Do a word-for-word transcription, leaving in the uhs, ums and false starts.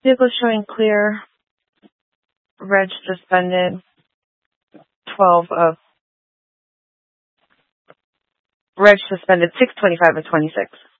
Vehicle showing clear. Reg suspended. twelve of. Reg suspended six twenty-five of twenty-six.